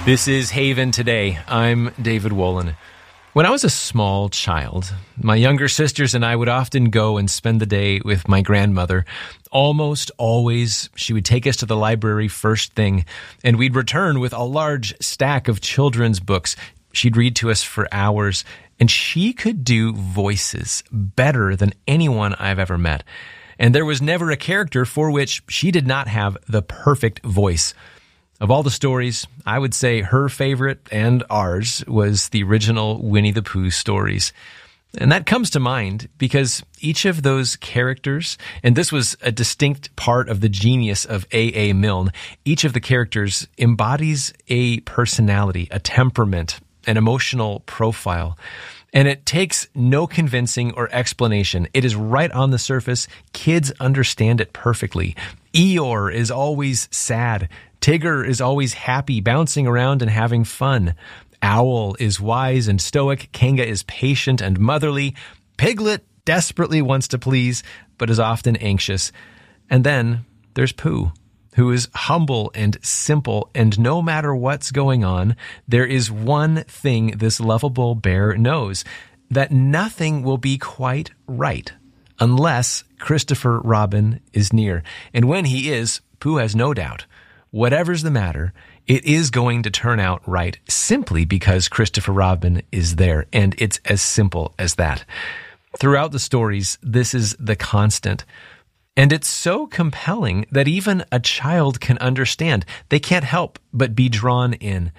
This is Haven Today. I'm David Wolin. When I was a small child, my younger sisters and I would often go and spend the day with my grandmother. Almost always, she would take us to the library first thing, and we'd return with a large stack of children's books. She'd read to us for hours, and she could do voices better than anyone I've ever met. And there was never a character for which she did not have the perfect voice. Of all the stories, I would say her favorite and ours was the original Winnie the Pooh stories. And that comes to mind because each of those characters, and this was a distinct part of the genius of A.A. Milne, each of the characters embodies a personality, a temperament, an emotional profile. And it takes no convincing or explanation. It is right on the surface. Kids understand it perfectly. Eeyore is always sad. Tigger is always happy, bouncing around and having fun. Owl is wise and stoic. Kanga is patient and motherly. Piglet desperately wants to please, but is often anxious. And then there's Pooh, who is humble and simple, and no matter what's going on, there is one thing this lovable bear knows, that nothing will be quite right unless Christopher Robin is near. And when he is, Pooh has no doubt. Whatever's the matter, it is going to turn out right simply because Christopher Robin is there, and it's as simple as that. Throughout the stories, this is the constant. And it's so compelling that even a child can understand. They can't help but be drawn in.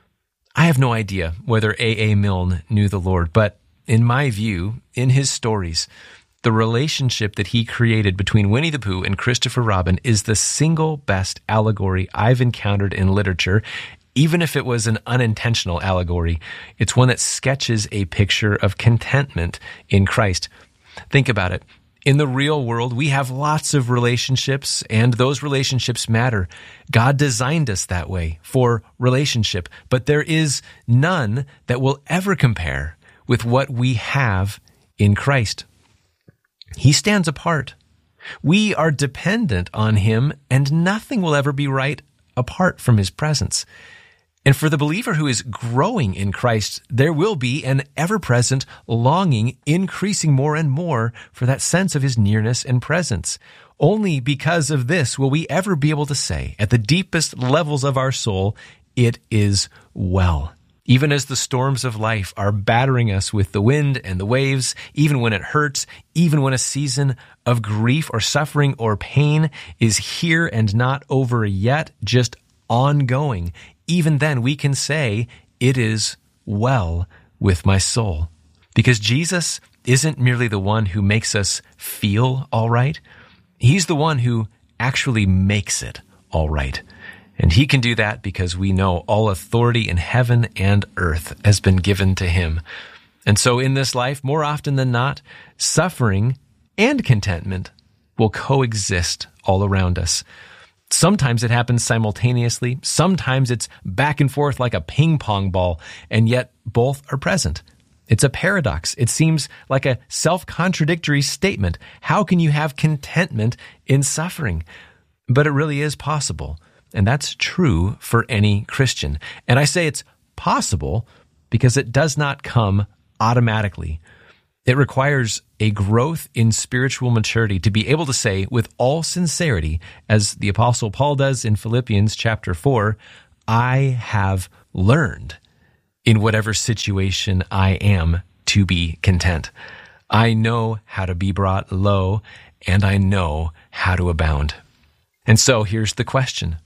I have no idea whether A.A. Milne knew the Lord, but in my view, in his stories, the relationship that he created between Winnie the Pooh and Christopher Robin is the single best allegory I've encountered in literature. Even if it was an unintentional allegory, it's one that sketches a picture of contentment in Christ. Think about it. In the real world, we have lots of relationships, and those relationships matter. God designed us that way, for relationship, but there is none that will ever compare with what we have in Christ. He stands apart. We are dependent on him, and nothing will ever be right apart from his presence. And for the believer who is growing in Christ, there will be an ever-present longing, increasing more and more for that sense of his nearness and presence. Only because of this will we ever be able to say, at the deepest levels of our soul, it is well. Even as the storms of life are battering us with the wind and the waves, even when it hurts, even when a season of grief or suffering or pain is here and not over yet, just ongoing, even then we can say, it is well with my soul. Because Jesus isn't merely the one who makes us feel all right. He's the one who actually makes it all right. And he can do that because we know all authority in heaven and earth has been given to him. And so in this life, more often than not, suffering and contentment will coexist all around us. Sometimes it happens simultaneously. Sometimes it's back and forth like a ping pong ball, and yet both are present. It's a paradox. It seems like a self-contradictory statement. How can you have contentment in suffering? But it really is possible. And that's true for any Christian. And I say it's possible because it does not come automatically. It requires a growth in spiritual maturity to be able to say with all sincerity, as the Apostle Paul does in Philippians chapter 4, I have learned in whatever situation I am to be content. I know how to be brought low, and I know how to abound. And so here's the question.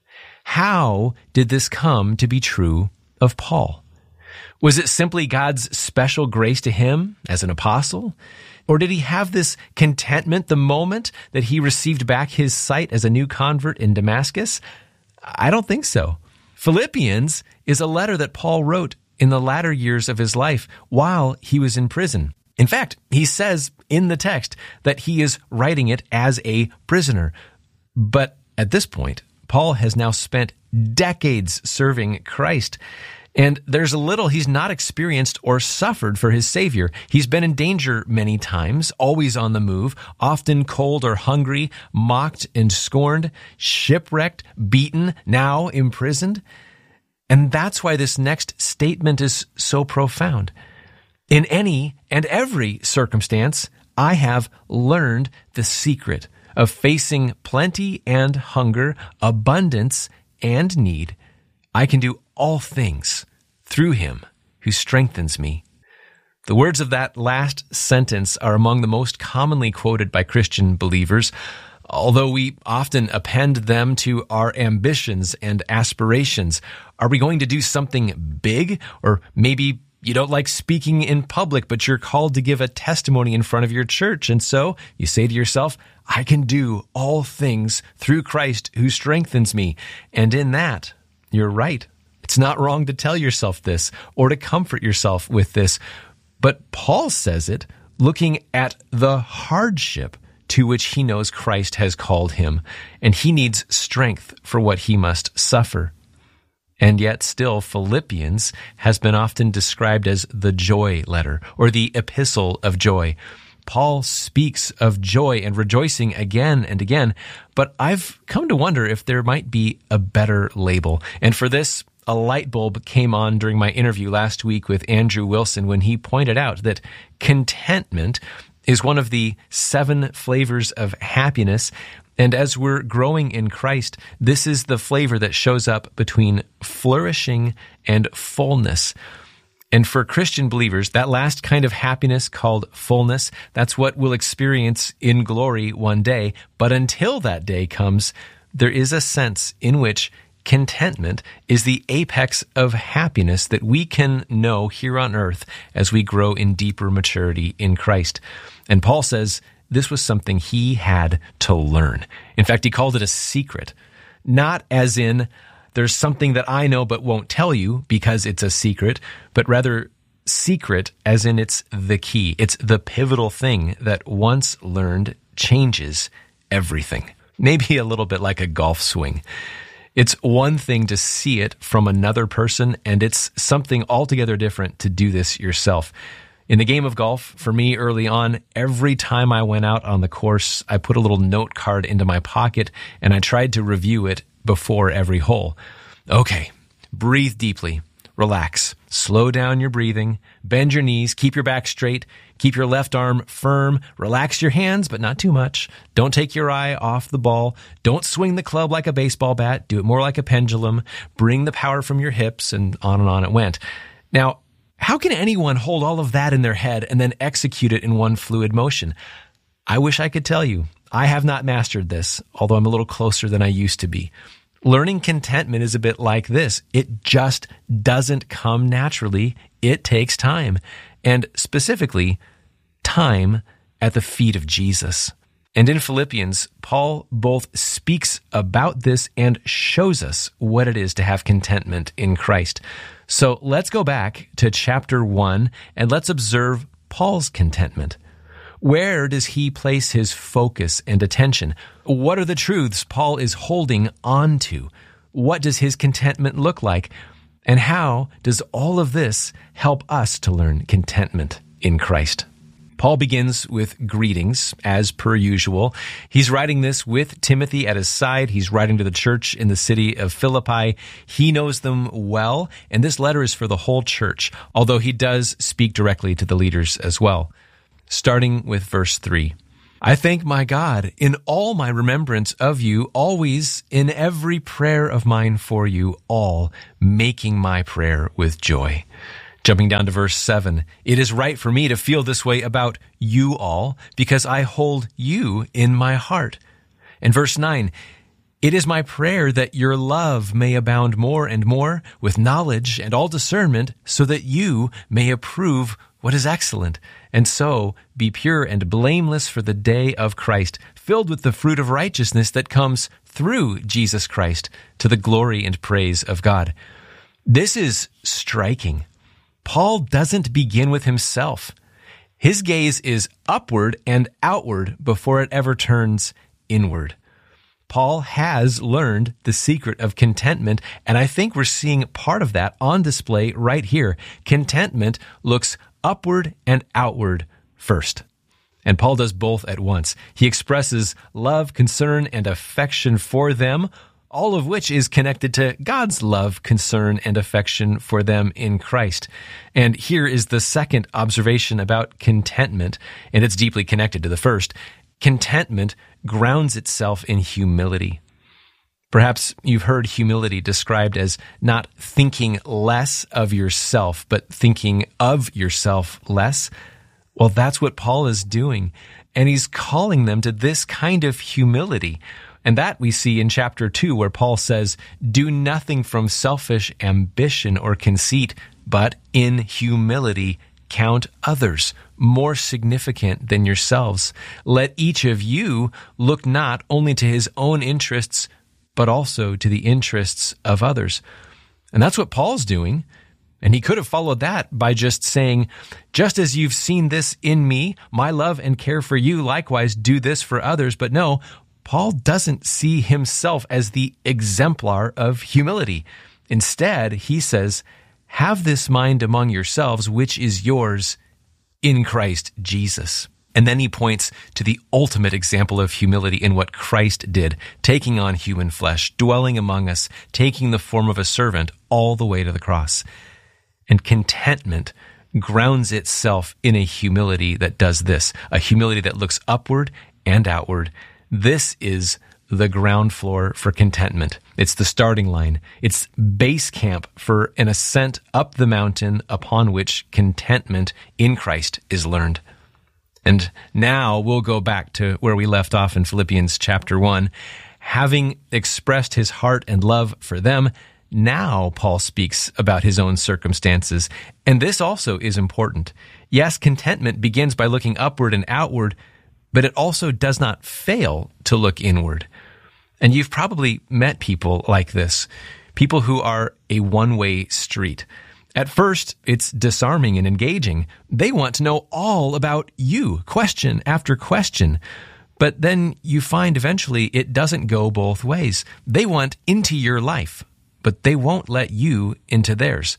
How did this come to be true of Paul? Was it simply God's special grace to him as an apostle? Or did he have this contentment the moment that he received back his sight as a new convert in Damascus? I don't think so. Philippians is a letter that Paul wrote in the latter years of his life while he was in prison. In fact, he says in the text that he is writing it as a prisoner. But at this point, Paul has now spent decades serving Christ, and there's a little he's not experienced or suffered for his Savior. He's been in danger many times, always on the move, often cold or hungry, mocked and scorned, shipwrecked, beaten, now imprisoned. And that's why this next statement is so profound. In any and every circumstance, I have learned the secret of facing plenty and hunger, abundance and need. I can do all things through him who strengthens me. The words of that last sentence are among the most commonly quoted by Christian believers, although we often append them to our ambitions and aspirations. Are we going to do something big? Or maybe you don't like speaking in public, but you're called to give a testimony in front of your church. And so you say to yourself, I can do all things through Christ who strengthens me. And in that, you're right. It's not wrong to tell yourself this or to comfort yourself with this. But Paul says it looking at the hardship to which he knows Christ has called him, and he needs strength for what he must suffer. And yet still, Philippians has been often described as the joy letter or the epistle of joy. Paul speaks of joy and rejoicing again and again, but I've come to wonder if there might be a better label. And for this, a light bulb came on during my interview last week with Andrew Wilson when he pointed out that contentment is one of the 7 flavors of happiness. And as we're growing in Christ, this is the flavor that shows up between flourishing and fullness. And for Christian believers, that last kind of happiness called fullness, that's what we'll experience in glory one day. But until that day comes, there is a sense in which contentment is the apex of happiness that we can know here on earth as we grow in deeper maturity in Christ. And Paul says this was something he had to learn. In fact, he called it a secret, not as in there's something that I know but won't tell you because it's a secret, but rather secret as in it's the key. It's the pivotal thing that once learned changes everything. Maybe a little bit like a golf swing. It's one thing to see it from another person, and it's something altogether different to do this yourself. In the game of golf, for me early on, every time I went out on the course, I put a little note card into my pocket, and I tried to review it before every hole. Okay, breathe deeply, relax, slow down your breathing, bend your knees, keep your back straight, keep your left arm firm, relax your hands, but not too much. Don't take your eye off the ball. Don't swing the club like a baseball bat. Do it more like a pendulum. Bring the power from your hips, and on it went. Now, how can anyone hold all of that in their head and then execute it in one fluid motion? I wish I could tell you. I have not mastered this, although I'm a little closer than I used to be. Learning contentment is a bit like this. It just doesn't come naturally. It takes time. And specifically, time at the feet of Jesus. And in Philippians, Paul both speaks about this and shows us what it is to have contentment in Christ. So let's go back to chapter 1 and let's observe Paul's contentment. Where does he place his focus and attention? What are the truths Paul is holding on to? What does his contentment look like? And how does all of this help us to learn contentment in Christ? Paul begins with greetings, as per usual. He's writing this with Timothy at his side. He's writing to the church in the city of Philippi. He knows them well, and this letter is for the whole church, although he does speak directly to the leaders as well. Starting with verse 3. I thank my God in all my remembrance of you, always in every prayer of mine for you all, making my prayer with joy. Jumping down to verse 7, it is right for me to feel this way about you all, because I hold you in my heart. And verse 9, it is my prayer that your love may abound more and more with knowledge and all discernment, so that you may approve what is excellent, and so be pure and blameless for the day of Christ, filled with the fruit of righteousness that comes through Jesus Christ, to the glory and praise of God. This is striking. Paul doesn't begin with himself. His gaze is upward and outward before it ever turns inward. Paul has learned the secret of contentment, and I think we're seeing part of that on display right here. Contentment looks upward and outward first. And Paul does both at once. He expresses love, concern, and affection for them, all of which is connected to God's love, concern, and affection for them in Christ. And here is the second observation about contentment, and it's deeply connected to the first. Contentment grounds itself in humility. Perhaps you've heard humility described as not thinking less of yourself, but thinking of yourself less. Well, that's what Paul is doing, and he's calling them to this kind of humility. And that we see in chapter 2, where Paul says, "Do nothing from selfish ambition or conceit, but in humility count others more significant than yourselves. Let each of you look not only to his own interests, but also to the interests of others." And that's what Paul's doing. And he could have followed that by just saying, "Just as you've seen this in me, my love and care for you, likewise do this for others." But no, Paul doesn't see himself as the exemplar of humility. Instead, he says, "Have this mind among yourselves, which is yours in Christ Jesus." And then he points to the ultimate example of humility in what Christ did, taking on human flesh, dwelling among us, taking the form of a servant all the way to the cross. And contentment grounds itself in a humility that does this, a humility that looks upward and outward. This is the ground floor for contentment. It's the starting line. It's base camp for an ascent up the mountain upon which contentment in Christ is learned. And now we'll go back to where we left off in Philippians chapter 1. Having expressed his heart and love for them, now Paul speaks about his own circumstances. And this also is important. Yes, contentment begins by looking upward and outward, but it also does not fail to look inward. And you've probably met people like this, people who are a one-way street. At first, it's disarming and engaging. They want to know all about you, question after question. But then you find eventually it doesn't go both ways. They want into your life, but they won't let you into theirs.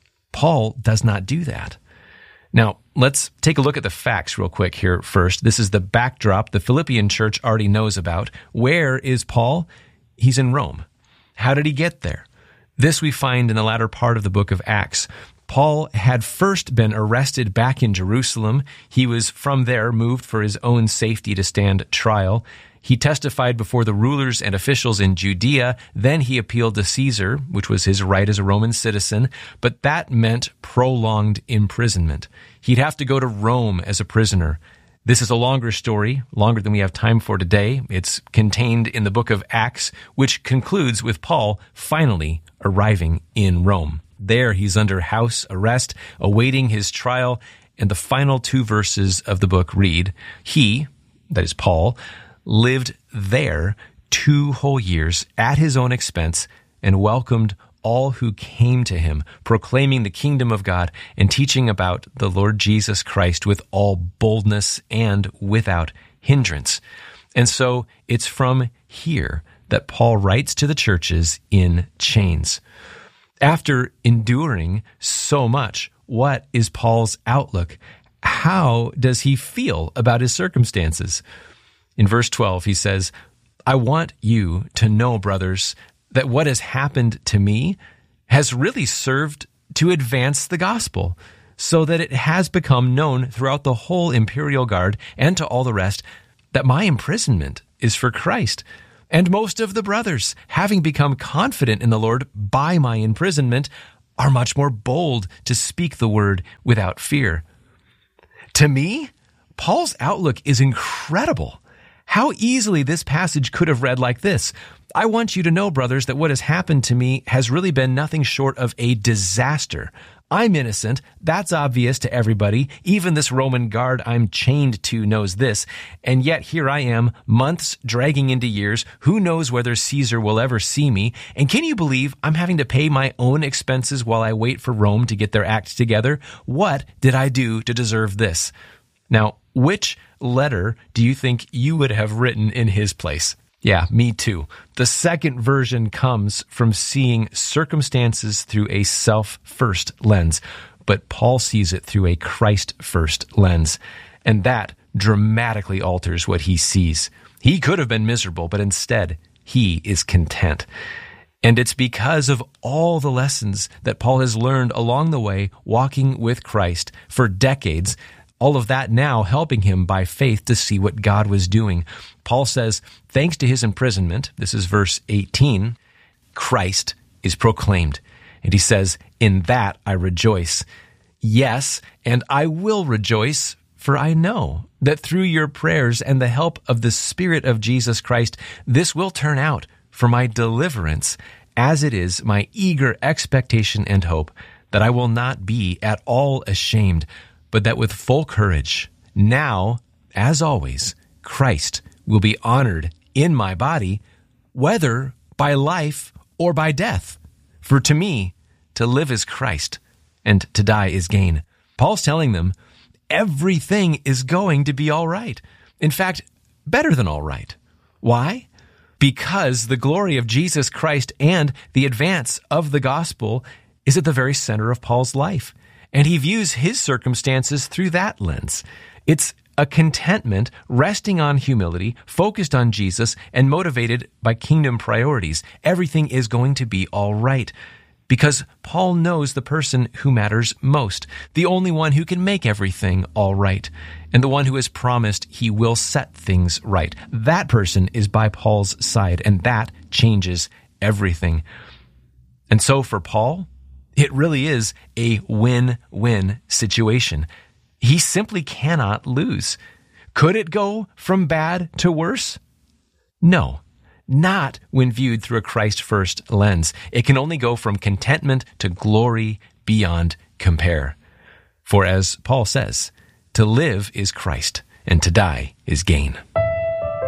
Paul does not do that. Now, let's take a look at the facts real quick here first. This is the backdrop the Philippian church already knows about. Where is Paul? He's in Rome. How did he get there? This we find in the latter part of the book of Acts. Paul had first been arrested back in Jerusalem. He was from there moved for his own safety to stand trial. He testified before the rulers and officials in Judea. Then he appealed to Caesar, which was his right as a Roman citizen, but that meant prolonged imprisonment. He'd have to go to Rome as a prisoner. This is a longer story, longer than we have time for today. It's contained in the book of Acts, which concludes with Paul finally arriving in Rome. There he's under house arrest, awaiting his trial, and the final 2 verses of the book read, "He," that is Paul, "lived there 2 whole years at his own expense and welcomed all who came to him, proclaiming the kingdom of God and teaching about the Lord Jesus Christ with all boldness and without hindrance." And so it's from here that Paul writes to the churches in chains. After enduring so much, what is Paul's outlook? How does he feel about his circumstances? In verse 12, he says, "I want you to know, brothers, that what has happened to me has really served to advance the gospel, so that it has become known throughout the whole imperial guard and to all the rest that my imprisonment is for Christ. And most of the brothers, having become confident in the Lord by my imprisonment, are much more bold to speak the word without fear." To me, Paul's outlook is incredible. How easily this passage could have read like this: "I want you to know, brothers, that what has happened to me has really been nothing short of a disaster. I'm innocent. That's obvious to everybody. Even this Roman guard I'm chained to knows this. And yet here I am, months dragging into years. Who knows whether Caesar will ever see me? And can you believe I'm having to pay my own expenses while I wait for Rome to get their act together? What did I do to deserve this?" Now, which letter do you think you would have written in his place? Yeah, me too. The second version comes from seeing circumstances through a self-first lens, but Paul sees it through a Christ-first lens, and that dramatically alters what he sees. He could have been miserable, but instead, he is content. And it's because of all the lessons that Paul has learned along the way, walking with Christ for decades, all of that now helping him by faith to see what God was doing. Paul says, thanks to his imprisonment, this is verse 18, Christ is proclaimed. And he says, in that I rejoice. Yes, and I will rejoice, for I know that through your prayers and the help of the Spirit of Jesus Christ, this will turn out for my deliverance, as it is my eager expectation and hope that I will not be at all ashamed, but that with full courage, now, as always, Christ will be honored in my body, whether by life or by death. For to me, to live is Christ, and to die is gain. Paul's telling them, everything is going to be all right. In fact, better than all right. Why? Because the glory of Jesus Christ and the advance of the gospel is at the very center of Paul's life. And he views his circumstances through that lens. It's a contentment resting on humility, focused on Jesus, and motivated by kingdom priorities. Everything is going to be all right. Because Paul knows the person who matters most, the only one who can make everything all right, and the one who has promised he will set things right. That person is by Paul's side, and that changes everything. And so for Paul, it really is a win-win situation. He simply cannot lose. Could it go from bad to worse? No. Not when viewed through a Christ-first lens. It can only go from contentment to glory beyond compare. For as Paul says, to live is Christ, and to die is gain.